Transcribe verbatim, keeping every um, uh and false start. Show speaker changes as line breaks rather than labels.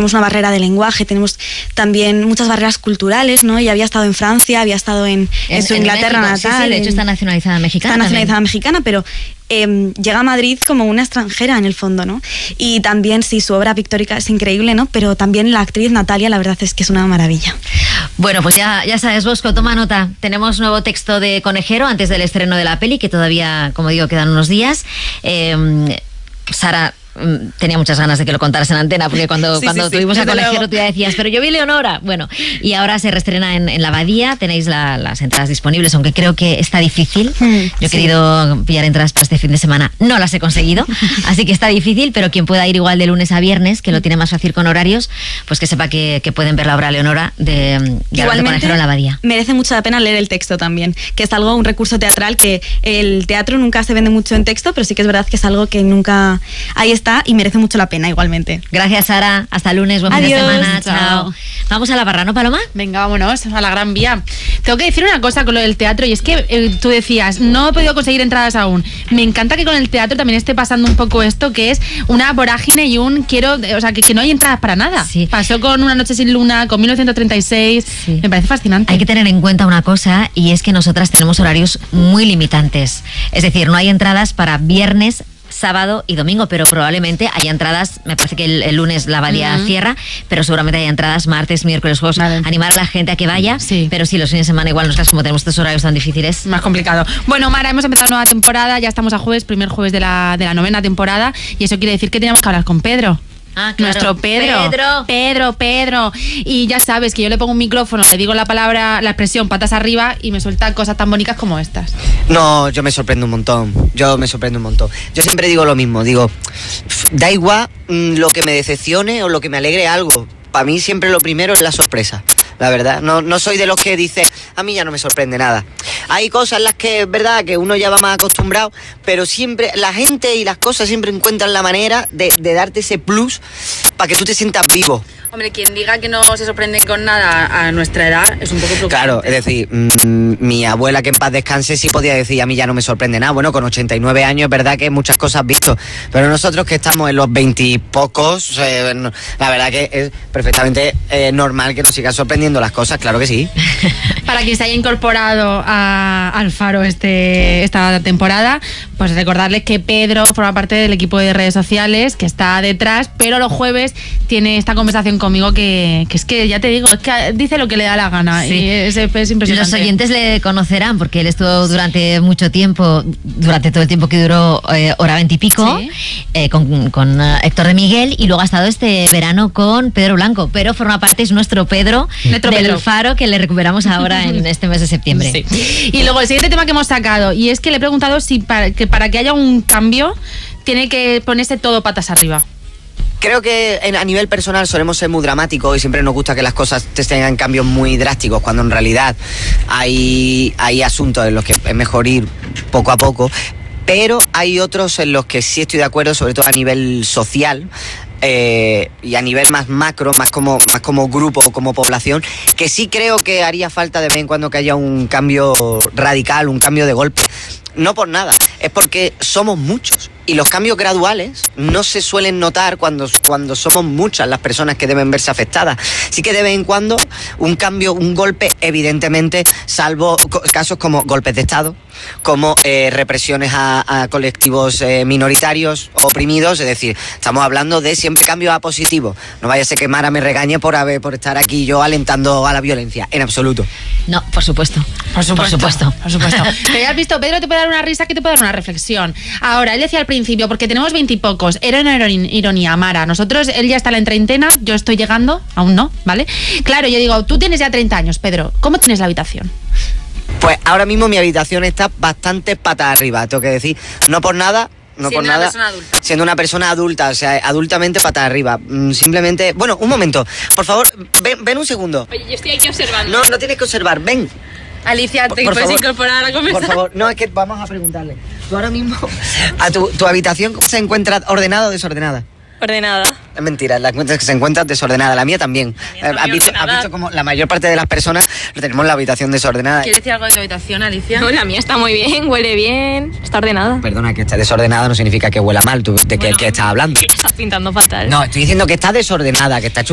tenemos una barrera de lenguaje, tenemos también muchas barreras culturales, ¿no? Ella había estado en Francia, había estado en, en, en su en Inglaterra
México,
natal.
Sí, sí, de hecho está nacionalizada mexicana.
Está nacionalizada
también.
mexicana, pero eh, llega a Madrid como una extranjera en el fondo, ¿no? Y también, sí, su obra pictórica es increíble, ¿no? Pero también la actriz Natalia, la verdad es que es una maravilla.
Bueno, pues ya, ya sabes, Bosco, toma nota. Tenemos nuevo texto de Conejero antes del estreno de la peli, que todavía, como digo, quedan unos días. Eh, Sara, tenía muchas ganas de que lo contaras en antena, porque cuando,
sí,
cuando
sí, sí,
tuvimos a Conejero
luego.
tú ya decías, pero yo vi Leonora. Bueno, y ahora se reestrena en, en La Abadía, tenéis la, las entradas disponibles, aunque creo que está difícil. Mm, yo he sí. querido pillar entradas para este fin de semana, no las he conseguido, así que está difícil, pero quien pueda ir igual de lunes a viernes, que lo tiene más fácil con horarios, pues que sepa que, que pueden ver la obra Leonora de, de, de Conejero en La Abadía.
Merece mucho la pena leer el texto también, que es algo, un recurso teatral que el teatro nunca se vende mucho en texto, pero sí que es verdad que es algo que nunca ahí está y merece mucho la pena igualmente.
Gracias, Sara. Hasta lunes. Buen
Adiós.
fin de semana. Chao.
Chao.
Vamos a la barra, ¿no, Paloma?
Venga, vámonos a la Gran Vía. Tengo que decir una cosa con lo del teatro, y es que eh, tú decías, no he podido conseguir entradas aún. Me encanta que con el teatro también esté pasando un poco esto, que es una vorágine y un quiero, o sea, que, que no hay entradas para nada.
Sí.
Pasó con Una noche sin luna, con mil novecientos treinta y seis. Sí. Me parece fascinante.
Hay que tener en cuenta una cosa, y es que nosotras tenemos horarios muy limitantes. Es decir, no hay entradas para viernes, sábado y domingo, pero probablemente haya entradas, me parece que el, el lunes La Abadía uh-huh. cierra, pero seguramente haya entradas martes, miércoles, jueves, vale. Animar a la gente a que vaya, sí. Pero sí, los fines de semana igual nosotras, como tenemos estos horarios tan difíciles,
más complicado. Bueno, Mara, hemos empezado nueva temporada, ya estamos a jueves, primer jueves de la, de la novena temporada, y eso quiere decir que teníamos que hablar con Pedro.
Ah, claro.
Nuestro Pedro.
Pedro.
Pedro, Pedro. Y ya sabes que yo le pongo un micrófono, le digo la palabra, la expresión patas arriba y me suelta cosas tan bonitas como estas.
No, yo me sorprendo un montón. Yo me sorprendo un montón. Yo siempre digo lo mismo, digo, da igual mmm, lo que me decepcione o lo que me alegre algo. Para mí siempre lo primero es la sorpresa. La verdad, no, no soy de los que dice, a mí ya no me sorprende nada. Hay cosas en las que es verdad que uno ya va más acostumbrado, pero siempre la gente y las cosas siempre encuentran la manera de, de darte ese plus para que tú te sientas vivo.
Hombre, quien diga que no se sorprende con nada a nuestra edad es un poco preocupante.
Claro, es decir, mmm, mi abuela, que en paz descanse, sí podía decir, a mí ya no me sorprende nada. Bueno, con ochenta y nueve años es verdad que muchas cosas visto, pero nosotros que estamos en los veintipocos, eh, la verdad que es perfectamente eh, normal que nos sigan sorprendiendo las cosas, claro que sí.
Para quien se haya incorporado a, al Faro este, esta temporada, pues recordarles que Pedro forma parte del equipo de redes sociales, que está detrás, pero los jueves tiene esta conversación conmigo que, que es que, ya te digo, es que dice lo que le da la gana. Sí. Y es, es impresionante.
Los oyentes le conocerán porque él estuvo durante mucho tiempo, durante todo el tiempo que duró eh, hora veintipico, ¿sí? eh, con, con uh, Héctor de Miguel, y luego ha estado este verano con Pedro Blanco, pero forma parte, es nuestro Pedro nuestro del Pedro. Faro, que le recuperamos ahora en este mes de septiembre.
Sí. Y luego el siguiente tema que hemos sacado, y es que le he preguntado si para que, para que haya un cambio tiene que ponerse todo patas arriba.
Creo que en, a nivel personal solemos ser muy dramáticos y siempre nos gusta que las cosas tengan cambios muy drásticos, cuando en realidad hay, hay asuntos en los que es mejor ir poco a poco, pero hay otros en los que sí estoy de acuerdo, sobre todo a nivel social. Eh, y a nivel más macro, más como, más como grupo o como población, que sí creo que haría falta de vez en cuando que haya un cambio radical, un cambio de golpe. No por nada, es porque somos muchos y los cambios graduales no se suelen notar cuando, cuando somos muchas las personas que deben verse afectadas. Sí que de vez en cuando un cambio, un golpe, evidentemente, salvo casos como golpes de Estado, como eh, represiones a, a colectivos eh, minoritarios oprimidos, es decir, estamos hablando de siempre cambios a positivo. No vaya a ser que Mara me regañe por, haber, por estar aquí yo alentando a la violencia, en absoluto.
No, por supuesto.
Por supuesto. Por supuesto. Por supuesto. Pero ya has visto, Pedro te puede dar una risa que te puede dar una reflexión. Ahora, él decía al principio, porque tenemos veintipocos, era una ironía, Mara. Nosotros, él ya está en la treintena, yo estoy llegando, aún no, ¿vale? Claro, yo digo, tú tienes ya treinta años, Pedro, ¿cómo tienes la habitación?
Pues ahora mismo mi habitación está bastante pata arriba, tengo que decir, no por nada. No
siendo
por nada,
una adulta.
Siendo una persona adulta, o sea, adultamente pata arriba. Simplemente, bueno, un momento, por favor, ven, ven un segundo.
Oye, yo estoy aquí observando.
No, no tienes que observar, ven.
Alicia, ¿te
por
puedes
favor,
incorporar a la conversación?
Por favor, no, es que vamos a preguntarle. Tú ahora mismo, a tu, tu habitación, ¿cómo se encuentra? ¿Ordenada o desordenada?
Ordenada.
Es mentira, la cuenta es que se encuentra desordenada, la mía también.
La mía
¿Has visto, has visto como la mayor parte de las personas tenemos la habitación desordenada?
¿Quieres decir algo de tu habitación, Alicia?
No, la mía está muy bien, huele bien, está ordenada.
Perdona, que esté desordenada no significa que huela mal. ¿Tú, ¿De bueno, qué, qué estás hablando?
Que estás pintando fatal.
No, estoy diciendo que está desordenada, que está hecho